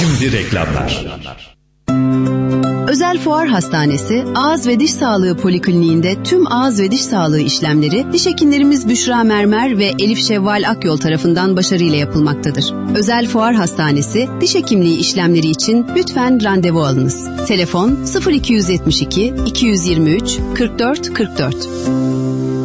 Şimdi reklamlar. Özel Fuar Hastanesi, Ağız ve Diş Sağlığı Polikliniğinde tüm ağız ve diş sağlığı işlemleri diş hekimlerimiz Büşra Mermer ve Elif Şevval Akyol tarafından başarıyla yapılmaktadır. Özel Fuar Hastanesi, diş hekimliği işlemleri için lütfen randevu alınız. Telefon 0272 223 44 44.